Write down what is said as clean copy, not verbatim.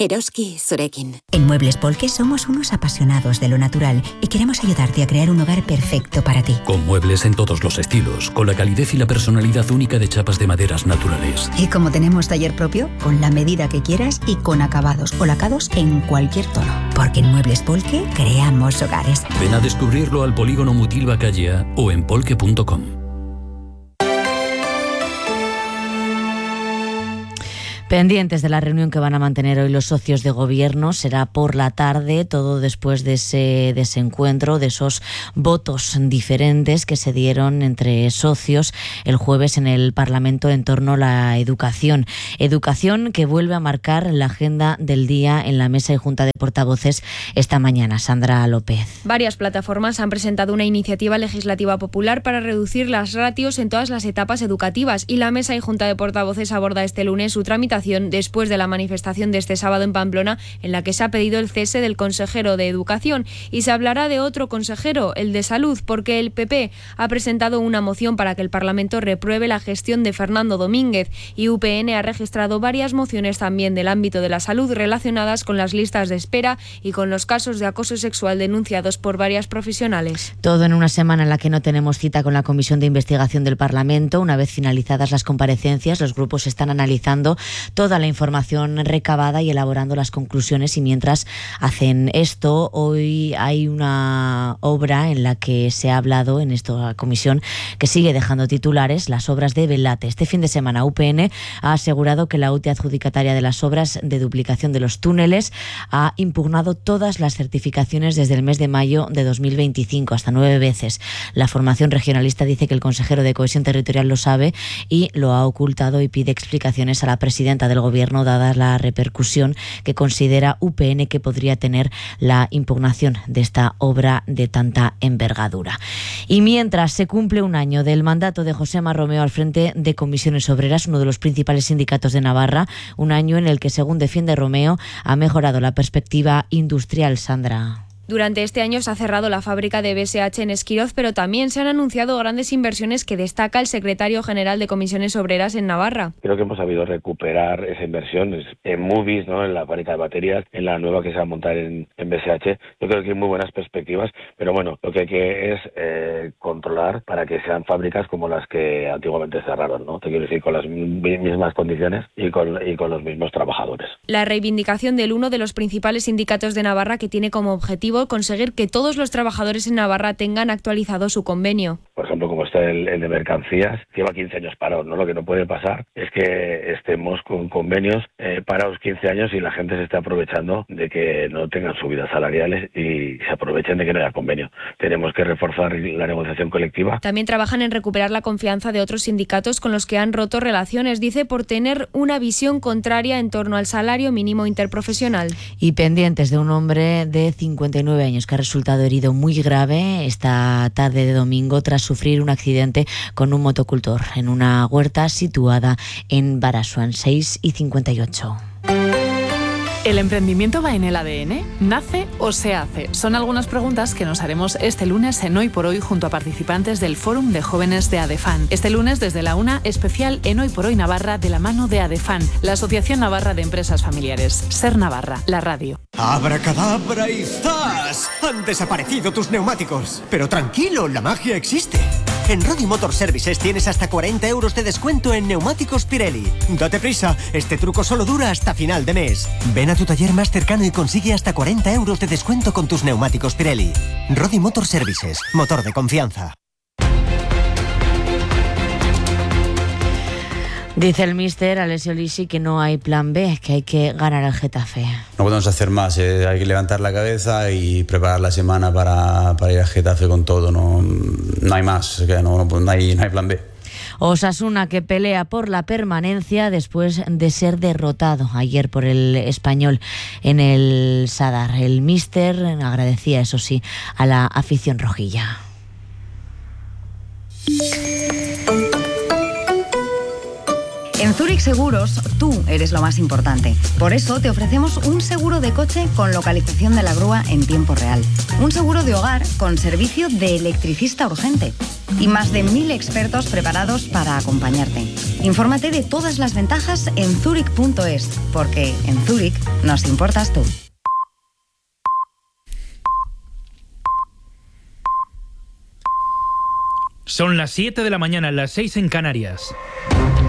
Eroski zurekin. En Muebles Polke somos unos apasionados de lo natural y queremos ayudarte a crear un hogar perfecto para ti. Con muebles en todos los estilos, con la calidez y la personalidad única de chapas de maderas naturales. Y como tenemos taller propio, con la medida que quieras y con acabados o lacados en cualquier tono. Porque en Muebles Polke creamos hogares. Ven a descubrirlo al polígono Mutilva Callea o en polke.com. Pendientes de la reunión que van a mantener hoy los socios de gobierno, será por la tarde, todo después de ese desencuentro, de esos votos diferentes que se dieron entre socios el jueves en el Parlamento en torno a la educación. Educación que vuelve a marcar la agenda del día en la mesa y junta de portavoces esta mañana. Sandra López. Varias plataformas han presentado una iniciativa legislativa popular para reducir las ratios en todas las etapas educativas y la mesa y junta de portavoces aborda este lunes su tramitación después de la manifestación de este sábado en Pamplona, en la que se ha pedido el cese del consejero de Educación, y se hablará de otro consejero, el de Salud, porque el PP ha presentado una moción para que el Parlamento repruebe la gestión de Fernando Domínguez, y UPN ha registrado varias mociones también del ámbito de la salud relacionadas con las listas de espera y con los casos de acoso sexual denunciados por varias profesionales. Todo en una semana en la que no tenemos cita con la Comisión de Investigación del Parlamento. Una vez finalizadas las comparecencias, los grupos están analizando toda la información recabada y elaborando las conclusiones, y mientras hacen esto, hoy hay una obra en la que se ha hablado en esta comisión que sigue dejando titulares, las obras de Belate. Este fin de semana UPN ha asegurado que la UTE adjudicataria de las obras de duplicación de los túneles ha impugnado todas las certificaciones desde el mes de mayo de 2025, hasta 9 veces. La formación regionalista dice que el consejero de Cohesión Territorial lo sabe y lo ha ocultado, y pide explicaciones a la presidenta del Gobierno, dada la repercusión que considera UPN que podría tener la impugnación de esta obra de tanta envergadura. Y mientras se cumple un año del mandato de Josema Romeo al frente de Comisiones Obreras, uno de los principales sindicatos de Navarra, un año en el que, según defiende Romeo, ha mejorado la perspectiva industrial. Sandra. Durante este año se ha cerrado la fábrica de BSH en Esquiroz, pero también se han anunciado grandes inversiones que destaca el secretario general de Comisiones Obreras en Navarra. Creo que hemos sabido recuperar esa inversión en Movies, ¿no? En la fábrica de baterías, en la nueva que se va a montar en BSH. Yo creo que hay muy buenas perspectivas, pero bueno, lo que hay que es controlar para que sean fábricas como las que antiguamente cerraron, ¿no? Te quiero decir, con las mismas condiciones y con los mismos trabajadores. La reivindicación del uno de los principales sindicatos de Navarra, que tiene como objetivo conseguir que todos los trabajadores en Navarra tengan actualizado su convenio. Por ejemplo, como está el de mercancías, lleva 15 años parado, ¿no? Lo que no puede pasar es que estemos con convenios parados 15 años y la gente se esté aprovechando de que no tengan subidas salariales y se aprovechen de que no haya convenio. Tenemos que reforzar la negociación colectiva. También trabajan en recuperar la confianza de otros sindicatos con los que han roto relaciones, dice, por tener una visión contraria en torno al salario mínimo interprofesional. Y pendientes de un hombre de 59 años que ha resultado herido muy grave esta tarde de domingo tras sufrir un accidente con un motocultor en una huerta situada en Barasuan. 6:58. ¿El emprendimiento va en el ADN? ¿Nace o se hace? Son algunas preguntas que nos haremos este lunes en Hoy por Hoy junto a participantes del Fórum de Jóvenes de ADEFAN. Este lunes desde la 1, especial en Hoy por Hoy Navarra de la mano de ADEFAN, la Asociación Navarra de Empresas Familiares. Ser Navarra, la radio. ¡Abracadabra y ¡zas! Han desaparecido tus neumáticos. Pero tranquilo, la magia existe. En Rodi Motor Services tienes hasta 40 euros de descuento en neumáticos Pirelli. Date prisa, este truco solo dura hasta final de mes. Ven a tu taller más cercano y consigue hasta 40 euros de descuento con tus neumáticos Pirelli. Rodi Motor Services, motor de confianza. Dice el míster Alessio Lisi que no hay plan B, que hay que ganar al Getafe. No podemos hacer más, hay que levantar la cabeza y preparar la semana para ir al Getafe con todo. No hay más, no hay plan B. Osasuna, que pelea por la permanencia después de ser derrotado ayer por el Español en el Sadar. El míster agradecía, eso sí, a la afición rojilla. En Zurich Seguros, tú eres lo más importante. Por eso te ofrecemos un seguro de coche con localización de la grúa en tiempo real. Un seguro de hogar con servicio de electricista urgente. Y más de 1000 expertos preparados para acompañarte. Infórmate de todas las ventajas en zurich.es, porque en Zurich nos importas tú. Son las 7 de la mañana, las 6 en Canarias.